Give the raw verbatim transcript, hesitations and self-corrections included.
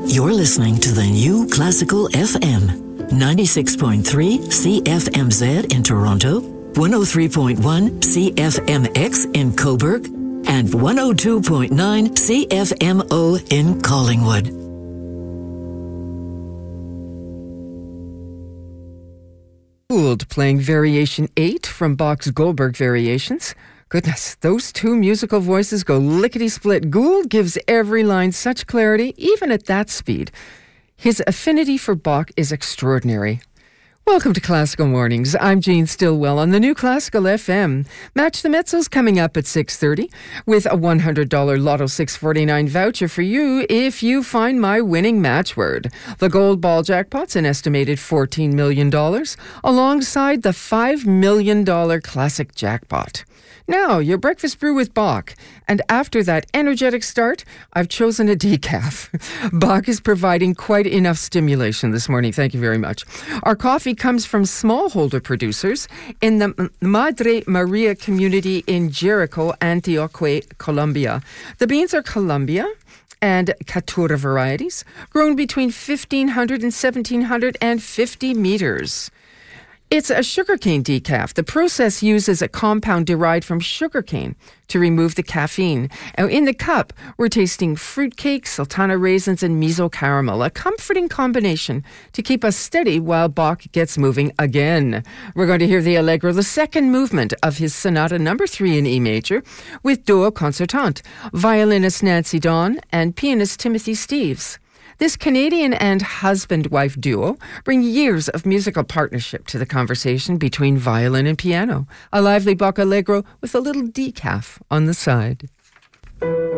You're listening to the New Classical F M, ninety-six point three C F M Z in Toronto, one oh three point one C F M X in Cobourg, and one oh two point nine C F M O in Collingwood. Gould playing Variation eight from Bach's Goldberg Variations. Goodness, those two musical voices go lickety-split. Gould gives every line such clarity, even at that speed. His affinity for Bach is extraordinary. Welcome to Classical Mornings. I'm Jean Stillwell on the New Classical F M. Match the Mezzos coming up at six thirty with a one hundred dollars Lotto six forty-nine voucher for you if you find my winning match word. The Gold Ball jackpot's an estimated fourteen million dollars alongside the five million dollars classic jackpot. Now, your breakfast brew with Bach. And after that energetic start, I've chosen a decaf. Bach is providing quite enough stimulation this morning. Thank you very much. Our coffee comes from smallholder producers in the Madre Maria community in Jericho, Antioquia, Colombia. The beans are Colombia and Caturra varieties, grown between fifteen hundred and seventeen fifty meters. It's a sugarcane decaf. The process uses a compound derived from sugarcane to remove the caffeine. Now, in the cup, we're tasting fruitcake, sultana raisins, and miso caramel, a comforting combination to keep us steady while Bach gets moving again. We're going to hear the Allegro, the second movement of his Sonata number three in E major, with duo concertante, violinist Nancy Dawn and pianist Timothy Steeves. This Canadian and husband-wife duo bring years of musical partnership to the conversation between violin and piano. A lively Bach Allegro with a little decaf on the side.